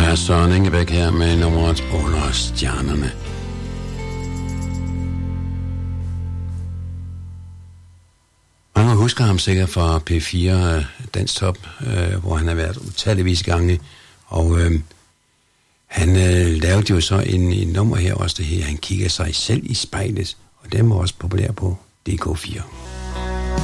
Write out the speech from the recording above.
er Søren Engebæk her med nummeret Under Stjernerne. Mange husker ham sikkert fra P4 Dansk Top, hvor han har været utalligvis gange, og han lavede jo så en nummer her også, det her, han kigger sig selv i spejlet, og den var også populær på DK4.